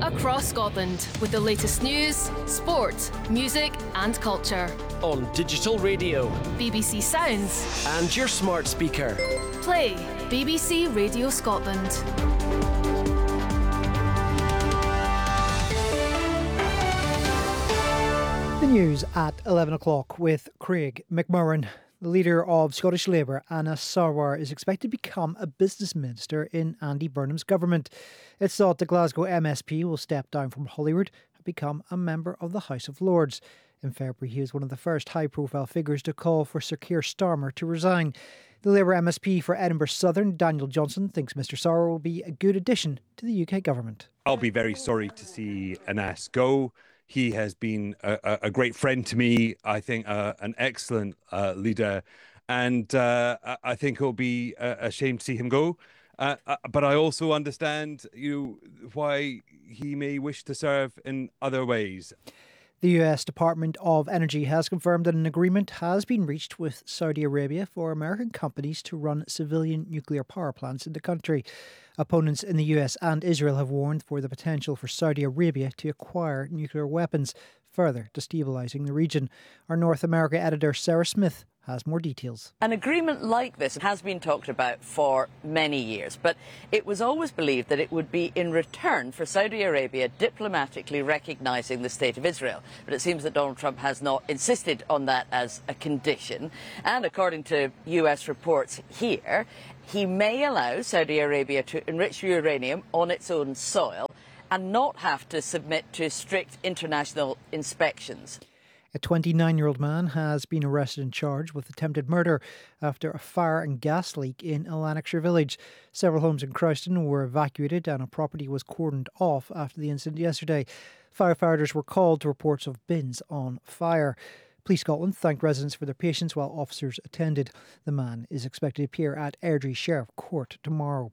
across Scotland with the latest news, sport, music and culture. On digital radio, BBC Sounds and your smart speaker. Play BBC Radio Scotland. The news at 11 o'clock with Craig McMurran. The leader of Scottish Labour, Anas Sarwar, is expected to become a business minister in Andy Burnham's government. It's thought the Glasgow MSP will step down from Holyrood and become a member of the House of Lords. In February, he was one of the first high-profile figures to call for Sir Keir Starmer to resign. The Labour MSP for Edinburgh Southern, Daniel Johnson, thinks Mr Sarwar will be a good addition to the UK government. I'll be very sorry to see Anas go. He has been a great friend to me, I think an excellent leader, and I think it'll be a shame to see him go. But I also understand why he may wish to serve in other ways. The US Department of Energy has confirmed that an agreement has been reached with Saudi Arabia for American companies to run civilian nuclear power plants in the country. Opponents in the US and Israel have warned for the potential for Saudi Arabia to acquire nuclear weapons, further destabilising the region. Our North America editor Sarah Smith has more details. An agreement like this has been talked about for many years, but it was always believed that it would be in return for Saudi Arabia diplomatically recognising the State of Israel. But it seems that Donald Trump has not insisted on that as a condition. And according to US reports here, he may allow Saudi Arabia to enrich uranium on its own soil and not have to submit to strict international inspections. A 29-year-old man has been arrested and charged with attempted murder after a fire and gas leak in a Lanarkshire village. Several homes in Crowston were evacuated and a property was cordoned off after the incident yesterday. Firefighters were called to reports of bins on fire. Police Scotland thanked residents for their patience while officers attended. The man is expected to appear at Airdrie Sheriff Court tomorrow.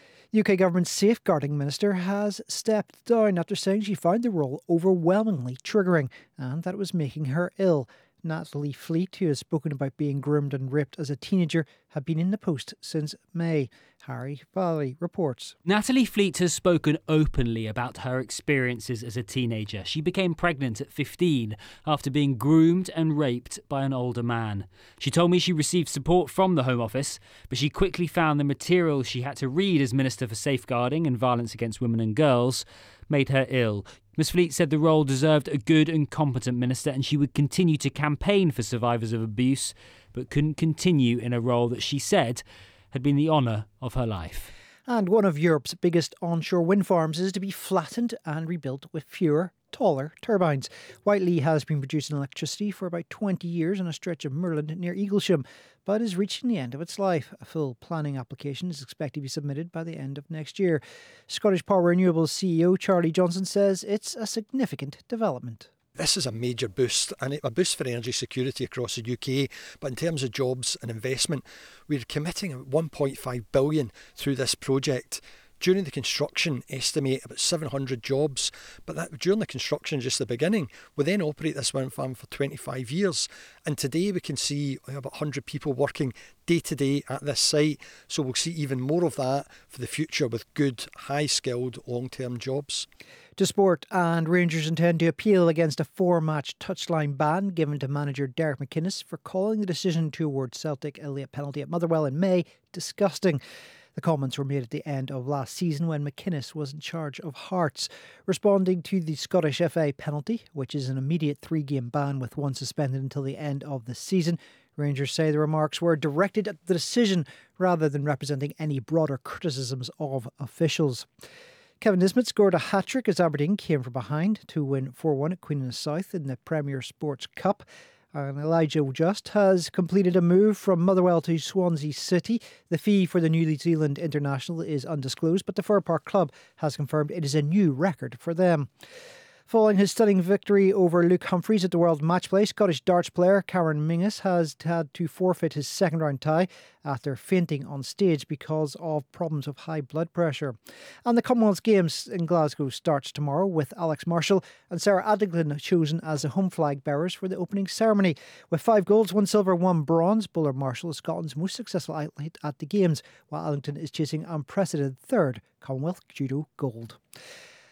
UK Government's safeguarding minister has stepped down after saying she found the role overwhelmingly triggering and that it was making her ill. Natalie Fleet, who has spoken about being groomed and raped as a teenager, had been in the post since May. Harry Valley reports. Natalie Fleet has spoken openly about her experiences as a teenager. She became pregnant at 15 after being groomed and raped by an older man. She told me she received support from the Home Office, but she quickly found the material she had to read as Minister for Safeguarding and Violence Against Women and Girls made her ill. Ms Fleet said the role deserved a good and competent minister and she would continue to campaign for survivors of abuse, but couldn't continue in a role that she said had been the honour of her life. And one of Europe's biggest onshore wind farms is to be flattened and rebuilt with fewer, taller turbines. Whiteley has been producing electricity for about 20 years on a stretch of moorland near Eaglesham, but is reaching the end of its life. A full planning application is expected to be submitted by the end of next year. Scottish Power Renewables CEO Charlie Johnson says it's a significant development. This is a major boost, and a boost for energy security across the UK. But in terms of jobs and investment, we're committing £1.5 billion through this project. During the construction, estimate about 700 jobs, but that during the construction, just the beginning, we then operate this wind farm for 25 years. And today we can see about 100 people working day to day at this site. So we'll see even more of that for the future with good, high-skilled, long-term jobs. To sport, and Rangers intend to appeal against a 4-match touchline ban given to manager Derek McInnes for calling the decision to award Celtic a late penalty at Motherwell in May disgusting. The comments were made at the end of last season when McInnes was in charge of Hearts. Responding to the Scottish FA penalty, which is an immediate 3-game ban with one suspended until the end of the season, Rangers say the remarks were directed at the decision rather than representing any broader criticisms of officials. Kevin Nisbet scored a hat-trick as Aberdeen came from behind to win 4-1 at Queen South in the Premier Sports Cup. And Elijah Just has completed a move from Motherwell to Swansea City. The fee for the New Zealand international is undisclosed, but the Fir Park club has confirmed it is a new record for them. Following his stunning victory over Luke Humphries at the World Match Play, Scottish darts player Karen Mingus has had to forfeit his second round tie after fainting on stage because of problems of high blood pressure. And the Commonwealth Games in Glasgow starts tomorrow with Alex Marshall and Sarah Addington chosen as the home flag bearers for the opening ceremony. With 5 golds, 1 silver, 1 bronze, bowler Marshall is Scotland's most successful athlete at the Games, while Addington is chasing unprecedented third Commonwealth Judo gold.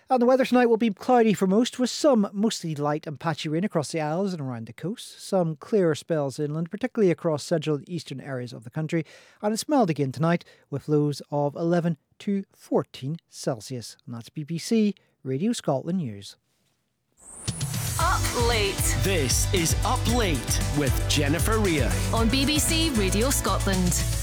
And the weather tonight will be cloudy for most, with some mostly light and patchy rain across the Isles and around the coast. Some clearer spells inland, particularly across central and eastern areas of the country. And it's mild again tonight, with lows of 11 to 14 Celsius. And that's BBC Radio Scotland News. Up late This is Up Late with Jennifer Rea. on BBC Radio Scotland.